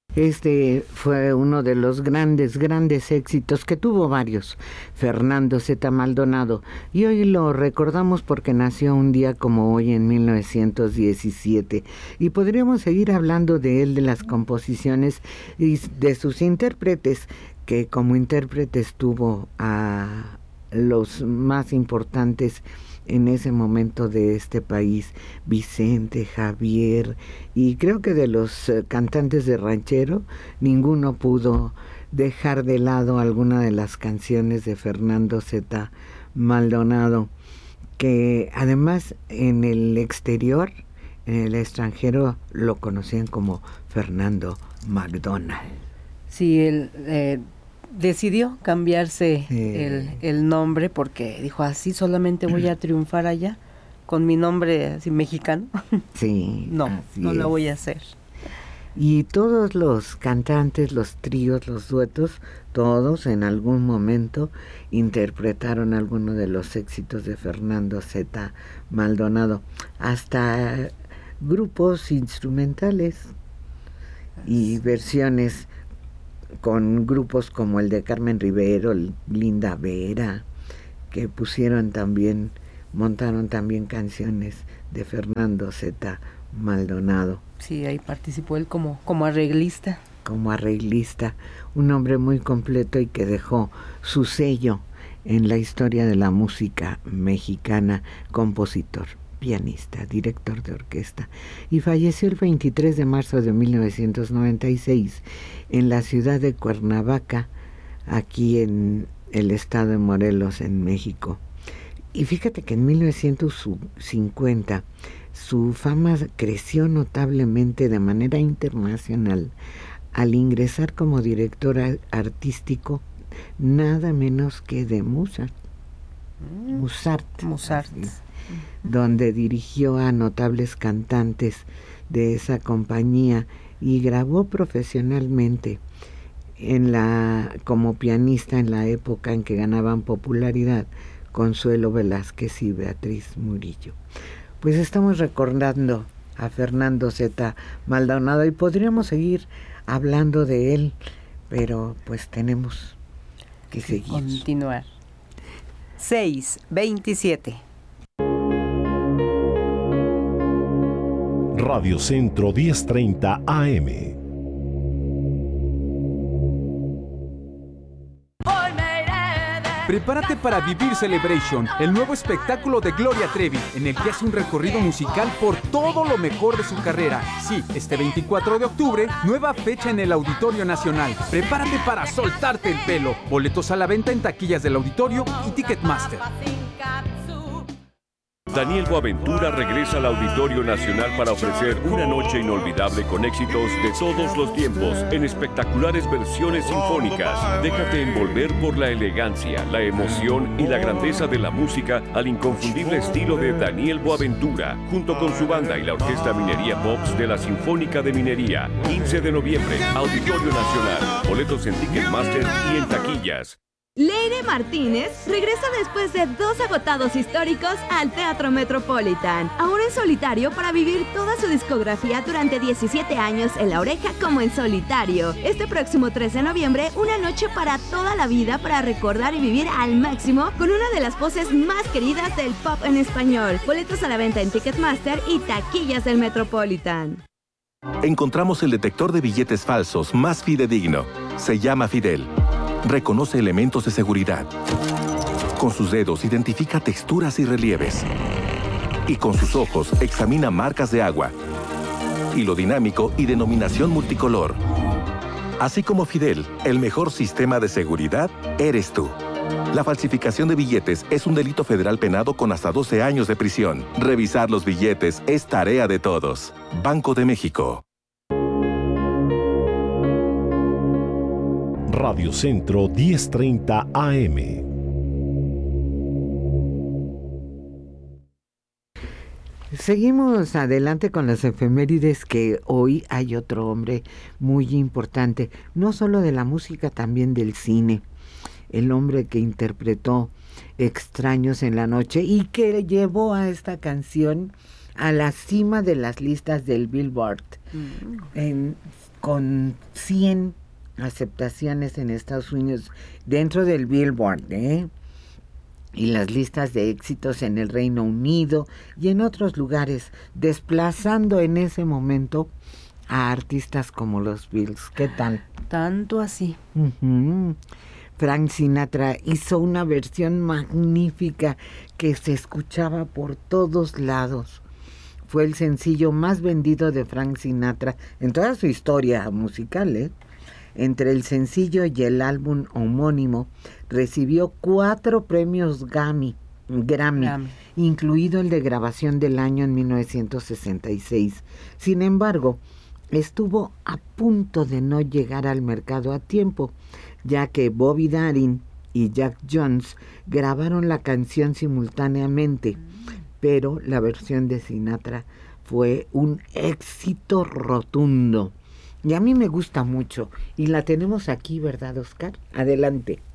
Este fue uno de los grandes éxitos que tuvo varios, Fernando Z. Maldonado, y hoy lo recordamos porque nació un día como hoy en 1917, y podríamos seguir hablando de él, de las composiciones y de sus intérpretes, que como intérpretes tuvo a los más importantes en ese momento de este país, Vicente, Javier, y creo que de los cantantes de ranchero, ninguno pudo dejar de lado alguna de las canciones de Fernando Z. Maldonado, que además en el exterior, en el extranjero, lo conocían como Fernando McDonald. Sí, él decidió cambiarse el nombre porque dijo, así solamente voy a triunfar allá con mi nombre así mexicano. Sí, no lo voy a hacer. Y todos los cantantes, los tríos, los duetos, todos en algún momento interpretaron alguno de los éxitos de Fernando Z. Maldonado, hasta grupos instrumentales y versiones con grupos como el de Carmen Rivero, Linda Vera, que montaron también canciones de Fernando Z. Maldonado. Sí, ahí participó él como arreglista. Como arreglista, un hombre muy completo y que dejó su sello en la historia de la música mexicana, compositor, pianista, director de orquesta, y falleció el 23 de marzo de 1996 en la ciudad de Cuernavaca, aquí en el estado de Morelos, en México. Y fíjate que en 1950 su fama creció notablemente de manera internacional al ingresar como director artístico nada menos que de Mozart, donde dirigió a notables cantantes de esa compañía y grabó profesionalmente como pianista en la época en que ganaban popularidad Consuelo Velázquez y Beatriz Murillo. Pues estamos recordando a Fernando Z. Maldonado y podríamos seguir hablando de él, pero pues tenemos que seguir. Continuar. 6:27. Radio Centro 1030 AM. Prepárate para vivir Celebration, el nuevo espectáculo de Gloria Trevi, en el que hace un recorrido musical por todo lo mejor de su carrera. Sí, este 24 de octubre, nueva fecha en el Auditorio Nacional. Prepárate para soltarte el pelo. Boletos a la venta en taquillas del auditorio y Ticketmaster. Daniel Boaventura regresa al Auditorio Nacional para ofrecer una noche inolvidable con éxitos de todos los tiempos en espectaculares versiones sinfónicas. Déjate envolver por la elegancia, la emoción y la grandeza de la música al inconfundible estilo de Daniel Boaventura, junto con su banda y la Orquesta Minería Pops de la Sinfónica de Minería. 15 de noviembre, Auditorio Nacional. Boletos en Ticketmaster y en taquillas. Leire Martínez regresa después de 2 agotados históricos al Teatro Metropolitan, ahora en solitario para vivir toda su discografía durante 17 años en La Oreja como en solitario. Este próximo 3 de noviembre, una noche para toda la vida para recordar y vivir al máximo con una de las voces más queridas del pop en español. Boletos a la venta en Ticketmaster y taquillas del Metropolitan. Encontramos el detector de billetes falsos más fidedigno. Se llama Fidel. Reconoce elementos de seguridad. Con sus dedos identifica texturas y relieves. Y con sus ojos examina marcas de agua, hilo dinámico y denominación multicolor. Así como Fidel, el mejor sistema de seguridad eres tú. La falsificación de billetes es un delito federal penado con hasta 12 años de prisión. Revisar los billetes es tarea de todos. Banco de México. Radio Centro 1030 AM. Seguimos adelante con las efemérides, que hoy hay otro hombre muy importante, no solo de la música, también del cine. El hombre que interpretó Extraños en la Noche y que llevó a esta canción a la cima de las listas del Billboard, con 100 aceptaciones en Estados Unidos dentro del Billboard, y las listas de éxitos en el Reino Unido y en otros lugares, desplazando en ese momento a artistas como los Beatles. ¿Qué tal? Tanto así. Frank Sinatra hizo una versión magnífica que se escuchaba por todos lados. Fue el sencillo más vendido de Frank Sinatra en toda su historia musical, Entre el sencillo y el álbum homónimo, recibió 4 premios Grammy, incluido el de grabación del año en 1966. Sin embargo, estuvo a punto de no llegar al mercado a tiempo, ya que Bobby Darin y Jack Jones grabaron la canción simultáneamente, pero la versión de Sinatra fue un éxito rotundo. Y a mí me gusta mucho, y la tenemos aquí, ¿verdad, Oscar? Adelante.